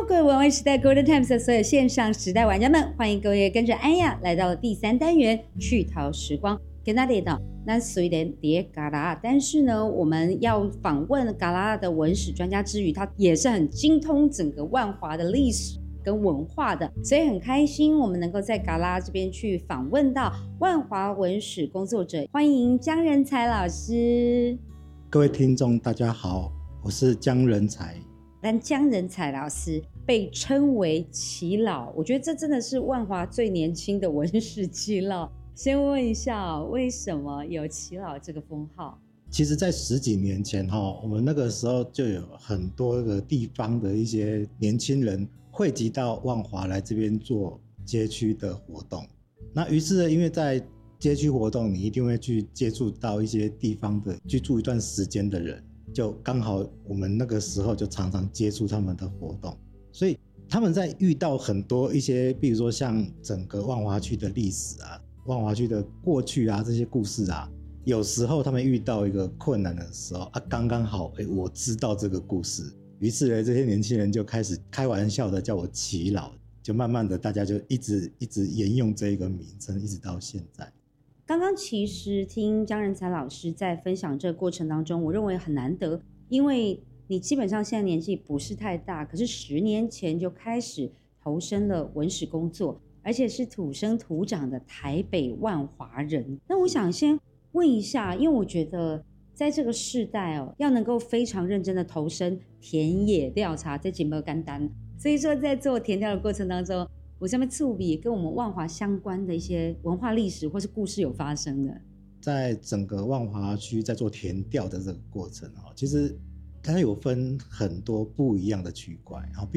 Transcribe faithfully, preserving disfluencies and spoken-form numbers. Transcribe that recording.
各位玩玩时代 Golden Times 的所有线上时代玩家们，欢迎各位跟着安雅来到了第三单元趣逃时光。跟大家讲，那虽然叠嘎啦，但是呢，我们要访问嘎啦的文史专家之余，他也是很精通整个万华的历史跟文化的，所以很开心我们能够在嘎啦这边去访问到万华文史工作者，欢迎江仁才老师。 各位听众大家好，我是江仁才。 但江仁才老师被称为耆老，我觉得这真的是万华最年轻的文史耆老。先问一下，为什么有耆老这个封号？ 其实在十几年前我们那个时候就有很多个地方的一些年轻人汇集到万华来这边做街区的活动。那于是因为在街区活动，你一定会去接触到一些地方的居住一段时间的人，就刚好我们那个时候就常常接触他们的活动，所以他们在遇到很多一些比如说像整个万华区的历史啊，万华区的过去啊，这些故事啊，有时候他们遇到一个困难的时候啊，刚刚好诶我知道这个故事，于是呢这些年轻人就开始开玩笑的叫我耆老，就慢慢的大家就一直一直沿用这个名称一直到现在。 刚刚其实听江仁才老师在分享这个过程当中，我认为很难得，因为你基本上现在年纪不是太大，可是十年前就开始投身了文史工作，而且是土生土长的台北万华人。那我想先问一下，因为我觉得在这个世代哦，要能够非常认真的投身田野调查，这几没有简单，所以说在做田调的过程当中，我上面触笔跟我们万华相关的一些文化历史或是故事有发生的。 在整个万华区在做田调的这个过程，其实它有分很多不一样的区块，